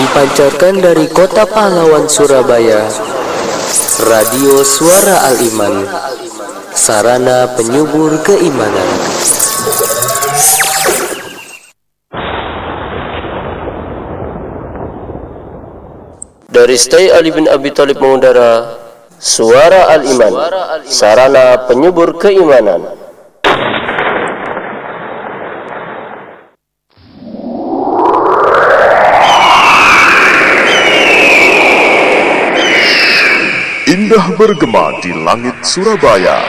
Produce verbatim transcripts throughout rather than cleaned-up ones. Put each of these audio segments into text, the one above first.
Dipancarkan dari Kota Pahlawan, Surabaya, Radio Suara Al-Iman, sarana penyubur keimanan. Dari Stay Ali bin Abi Thalib mengudara Suara Al-Iman, sarana penyubur keimanan. Indah bergema di langit Surabaya.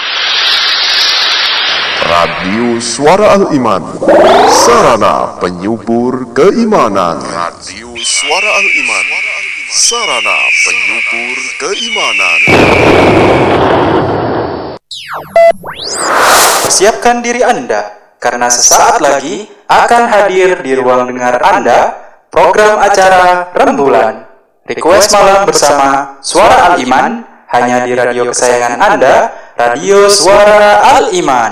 Radio Suara Al-Iman, sarana penyubur keimanan. Radio Suara Al-Iman, sarana penyubur keimanan. Siapkan diri Anda, karena sesaat lagi akan hadir di ruang dengar Anda program acara Rembulan. Request malam bersama Suara Al-Iman, hanya di radio kesayangan Anda, Radio Suara Al-Iman.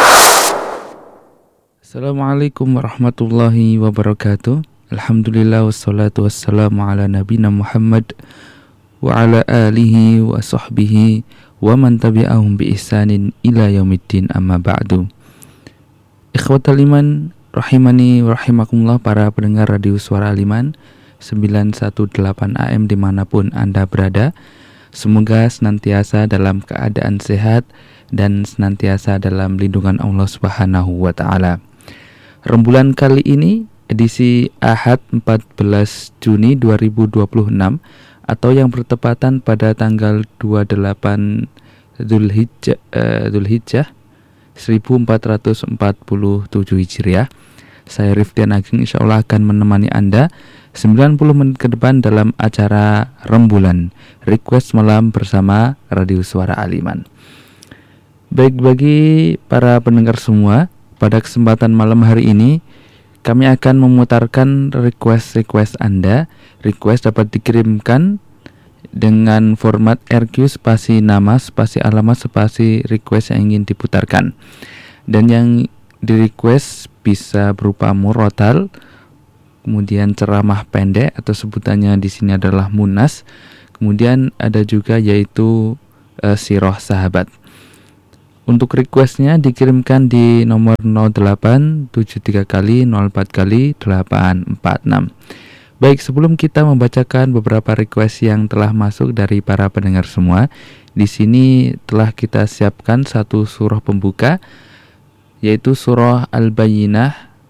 Assalamualaikum warahmatullahi wabarakatuh. Alhamdulillah wassalatu wassalamu ala nabina Muhammad wa ala alihi wa sahbihi wa man tabi'ahum bi ihsanin ila yaumiddin, amma ba'du. Ikhwatal iman rahimani wa rahimakumullah, para pendengar Radio Suara Al-Iman sembilan satu delapan A M dimanapun Anda berada. Semoga senantiasa dalam keadaan sehat dan senantiasa dalam lindungan Allah Subhanahu wa Ta'ala. Rembulan kali ini edisi Ahad empat belas Juni dua ribu dua puluh enam atau yang bertepatan pada tanggal dua puluh delapan Dzulhijjah, uh, Dzulhijjah seribu empat ratus empat puluh tujuh Hijriah. Saya Rifdian Ageng insyaallah akan menemani Anda sembilan puluh menit ke depan dalam acara Rembulan, Request Malam bersama Radio Suara Al-Iman. Baik, bagi para pendengar semua, pada kesempatan malam hari ini kami akan memutarkan request-request Anda. Request dapat dikirimkan dengan format R Q spasi nama spasi alamat spasi request yang ingin diputarkan. Dan yang di request bisa berupa murotal, kemudian ceramah pendek atau sebutannya di sini adalah munas. Kemudian ada juga yaitu e, sirah sahabat. Untuk requestnya dikirimkan di nomor nol delapan tujuh tiga kali nol empat kali delapan empat enam. Baik, sebelum kita membacakan beberapa request yang telah masuk dari para pendengar semua, di sini telah kita siapkan satu surah pembuka, yaitu surah Al-Bayyinah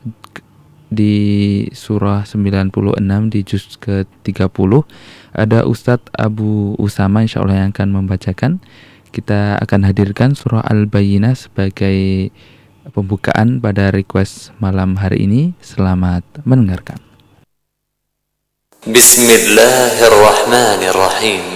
di surah sembilan puluh enam di juz ke tiga puluh. Ada Ustadz Abu Usama insyaallah yang akan membacakan. Kita akan hadirkan surah Al-Bayyinah sebagai pembukaan pada request malam hari ini. Selamat mendengarkan. Bismillahirrahmanirrahim.